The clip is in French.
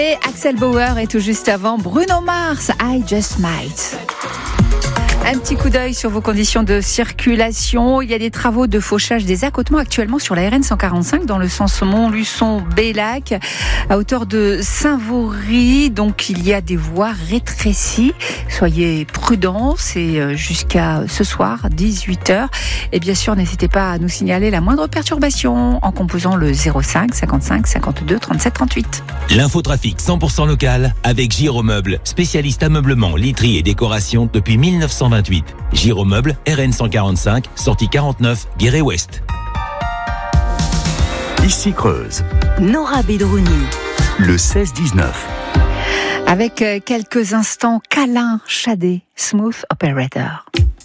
Et Axel Bauer et tout juste avant Bruno Mars, I Just Might. Un petit coup d'œil sur vos conditions de circulation. Il y a des travaux de fauchage des accotements actuellement sur la RN 145 dans le sens Montluçon-Bellac à hauteur de Saint-Vaury. Donc il y a des voies rétrécies. Soyez prudents, c'est jusqu'à ce soir 18h. Et bien sûr, n'hésitez pas à nous signaler la moindre perturbation en composant le 05 55 52 37 38. L'infotrafic 100% local avec Giromeuble, spécialiste ameublement, literie et décoration depuis 1928. Giromeuble, RN 145, sortie 49, Guéret-Ouest. Ici Creuse. Nora Bedrouni. Le 16-19. Avec quelques instants câlins, Shadé, Smooth Operator.